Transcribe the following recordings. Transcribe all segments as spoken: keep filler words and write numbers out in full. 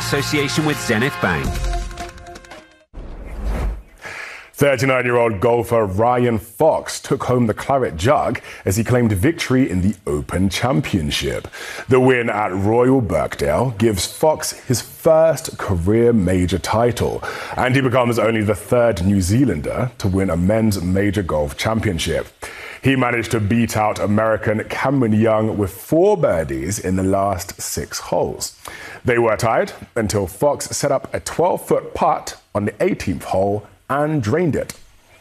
association with Zenith Bank. thirty-nine-year-old golfer Ryan Fox took home the claret jug as he claimed victory in the Open Championship. The win at Royal Birkdale gives Fox his first career major title, and he becomes only the third New Zealander to win a men's major golf championship. He managed to beat out American Cameron Young with four birdies in the last six holes. They were tied until Fox set up a twelve-foot putt on the eighteenth hole and drained it.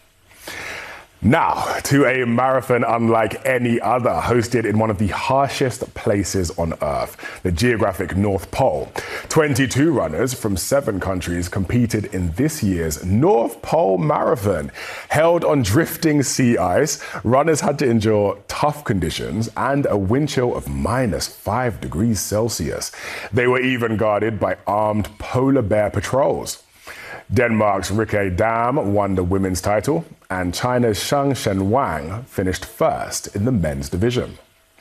Now, to a marathon unlike any other, hosted in one of the harshest places on Earth, the geographic North Pole. twenty-two runners from seven countries competed in this year's North Pole Marathon. Held on drifting sea ice, runners had to endure tough conditions and a wind chill of minus five degrees Celsius. They were even guarded by armed polar bear patrols. Denmark's Rikke Dam won the women's title, and China's Zhang Shenwang finished first in the men's division.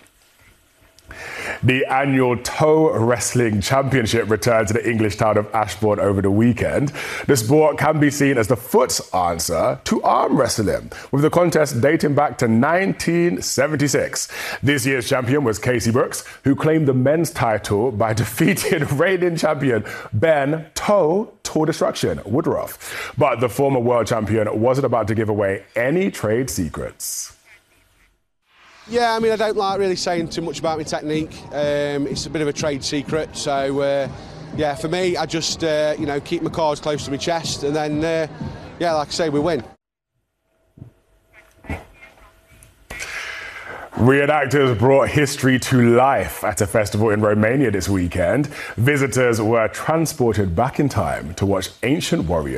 The annual Toe Wrestling Championship returned to the English town of Ashbourne over the weekend. The sport can be seen as the foot's answer to arm wrestling, with the contest dating back to nineteen seventy-six. This year's champion was Casey Brooks, who claimed the men's title by defeating reigning champion Ben Toe Tour Destruction Woodruff. But the former world champion wasn't about to give away any trade secrets. Yeah, I mean, I don't like really saying too much about my technique. Um, it's a bit of a trade secret. So, uh, yeah, for me, I just, uh, you know, keep my cards close to my chest and then, uh, yeah, like I say, we win. Reenactors brought history to life at a festival in Romania this weekend. Visitors were transported back in time to watch ancient warriors